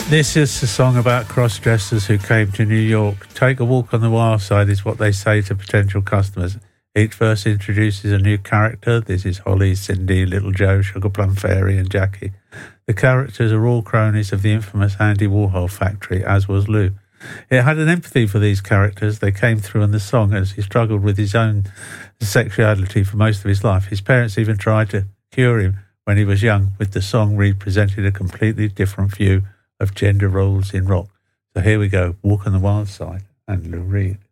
This is a song about cross-dressers who came to New York. Take a walk on the wild side is what they say to potential customers. Each verse introduces a new character. This is Holly, Cindy, Little Joe, Sugar Plum Fairy and Jackie. The characters are all cronies of the infamous Andy Warhol factory, as was Lou. It had an empathy for these characters. They came through in the song as he struggled with his own sexuality for most of his life. His parents even tried to cure him when he was young, with the song represented a completely different view of gender roles in rock. So here we go, Walk on the Wild Side and Lou Reed.